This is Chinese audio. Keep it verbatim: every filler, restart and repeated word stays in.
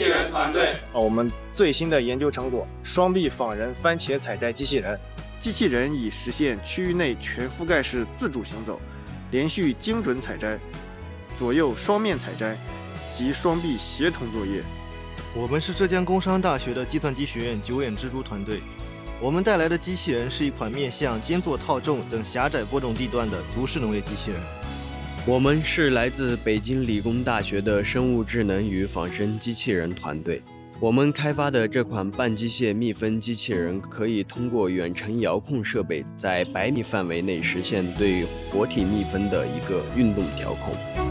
器人团队。 啊，我们最新的研究成果——双臂仿人番茄采摘机器人。 机器人已实现区域内全覆盖式自主行走，连续精准采摘，左右双面采摘及双臂协同作业。 我们是浙江工商大学的计算机学院九眼蜘蛛团队。我们带来的机器人是一款面向间作套种等狭窄播种地段的足式农业机器人。 我们是来自北京理工大学的生物智能与仿生机器人团队。我们开发的这款半机械密封机器人可以通过远程遥控设备，在百米范围内实现对活体蜜蜂的一个运动调控。